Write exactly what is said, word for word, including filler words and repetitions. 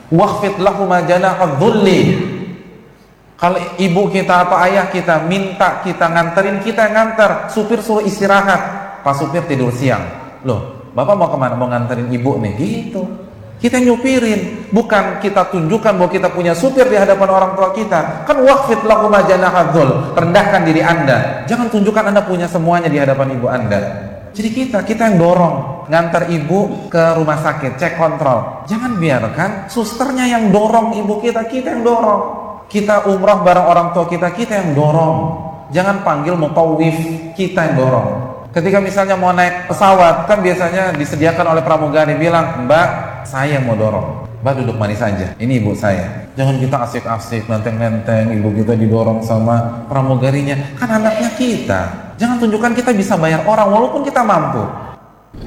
Wakhfid lahuma janaha dhulli. Kalau ibu kita atau ayah kita minta kita nganterin, kita yang nganter. Supir suruh istirahat, pas supir tidur siang. Loh, bapak mau kemana? Mau nganterin ibu nih, gitu. Kita nyupirin, bukan kita tunjukkan bahwa kita punya supir di hadapan orang tua kita. Kan wakhfid lahuma janaha dhul, rendahkan diri anda. Jangan tunjukkan anda punya semuanya di hadapan ibu anda. Jadi kita, kita yang dorong, ngantar ibu ke rumah sakit, cek kontrol. Jangan biarkan susternya yang dorong ibu kita, kita yang dorong. Kita umrah bareng orang tua kita, kita yang dorong. Jangan panggil mutawif, kita yang dorong. Ketika misalnya mau naik pesawat, kan biasanya disediakan oleh pramugari, bilang, Mbak, saya mau dorong. Mbak duduk manis saja, ini ibu saya. Jangan kita asik-asik, nenteng-nenteng, ibu kita didorong sama pramugarinya. Kan anaknya kita. Jangan tunjukkan kita bisa bayar orang walaupun kita mampu.